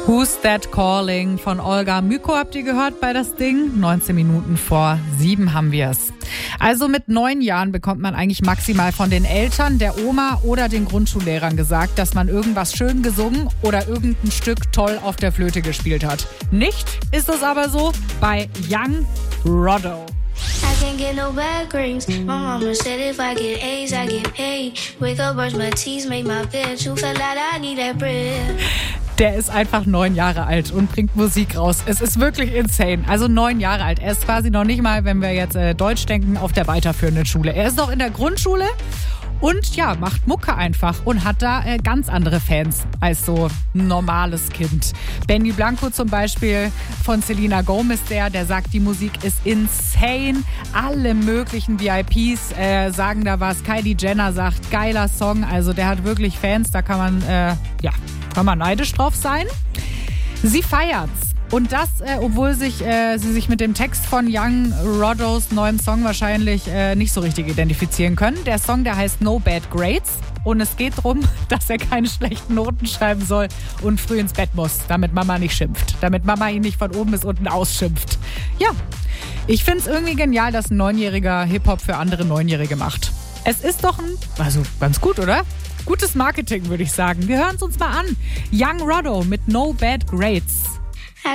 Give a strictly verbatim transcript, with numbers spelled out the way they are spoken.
Who's That Calling von Olga Myko habt ihr gehört bei das Ding? neunzehn Minuten vor sieben haben wir es. Also mit neun Jahren bekommt man eigentlich maximal von den Eltern, der Oma oder den Grundschullehrern gesagt, dass man irgendwas schön gesungen oder irgendein Stück toll auf der Flöte gespielt hat. Nicht ist es aber so bei Young Roddo. I can't get no bad grades. My mama said if I get A's, I get paid. Wake up, brush my teeth, make my bed. You felt like I need that bread. Der ist einfach neun Jahre alt und bringt Musik raus. Es ist wirklich insane. Also neun Jahre alt. Er ist quasi noch nicht mal, wenn wir jetzt äh, Deutsch denken, auf der weiterführenden Schule. Er ist noch in der Grundschule und ja, macht Mucke einfach und hat da äh, ganz andere Fans als so ein normales Kind. Benny Blanco zum Beispiel von Selena Gomez, der, der sagt, die Musik ist insane. Alle möglichen V I Ps äh, sagen da was. Kylie Jenner sagt, geiler Song. Also der hat wirklich Fans, da kann man, äh, ja, kann man neidisch drauf sein. Sie feiert's. Und das, äh, obwohl sich, äh, sie sich mit dem Text von Young Roddos neuem Song wahrscheinlich äh, nicht so richtig identifizieren können. Der Song, der heißt No Bad Grades. Und es geht darum, dass er keine schlechten Noten schreiben soll und früh ins Bett muss, damit Mama nicht schimpft. Damit Mama ihn nicht von oben bis unten ausschimpft. Ja, ich finde es irgendwie genial, dass ein Neunjähriger Hip-Hop für andere Neunjährige macht. Es ist doch ein, also ganz gut, oder? Gutes Marketing, würde ich sagen. Wir hören es uns mal an. Young Roddo mit No Bad Grades.